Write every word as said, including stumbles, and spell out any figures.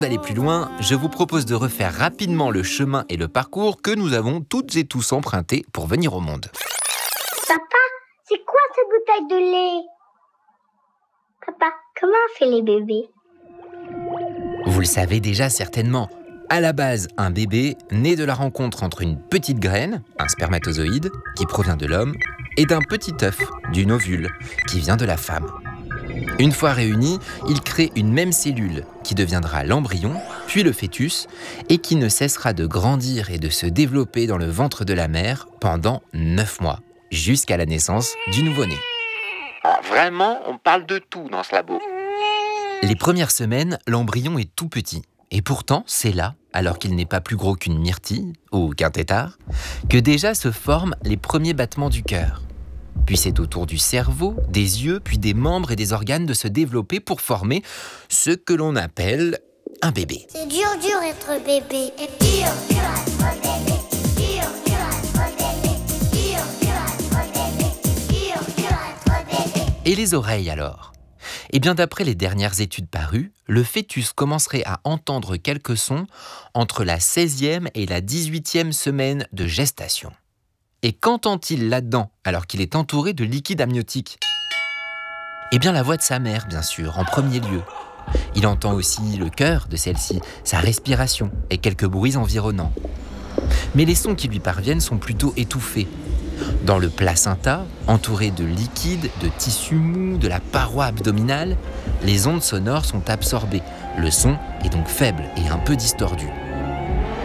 D'aller plus loin, je vous propose de refaire rapidement le chemin et le parcours que nous avons toutes et tous emprunté pour venir au monde. Papa, c'est quoi cette bouteille de lait? Papa, comment on fait les bébés? Vous le savez déjà certainement. À la base, un bébé naît de la rencontre entre une petite graine, un spermatozoïde, qui provient de l'homme, et d'un petit œuf, d'une ovule, qui vient de la femme. Une fois réunis, ils créent une même cellule qui deviendra l'embryon, puis le fœtus, et qui ne cessera de grandir et de se développer dans le ventre de la mère pendant neuf mois, jusqu'à la naissance du nouveau-né. Ah, vraiment, on parle de tout dans ce labo. Les premières semaines, l'embryon est tout petit. Et pourtant, c'est là, alors qu'il n'est pas plus gros qu'une myrtille, ou qu'un tétard, que déjà se forment les premiers battements du cœur. Puis c'est au tour du cerveau, des yeux, puis des membres et des organes de se développer pour former ce que l'on appelle un bébé. C'est dur, dur être bébé. Et dur, dur être bébé. Dur, dur être bébé. Dur, dur être bébé. Dur, dur être bébé. Et les oreilles alors ? Eh bien, d'après les dernières études parues, le fœtus commencerait à entendre quelques sons entre la seizième et la dix-huitième semaine de gestation. Et qu'entend-il là-dedans alors qu'il est entouré de liquide amniotique ? Eh bien, la voix de sa mère, bien sûr, en premier lieu. Il entend aussi le cœur de celle-ci, sa respiration et quelques bruits environnants. Mais les sons qui lui parviennent sont plutôt étouffés. Dans le placenta, entouré de liquide, de tissu mou, de la paroi abdominale, les ondes sonores sont absorbées. Le son est donc faible et un peu distordu.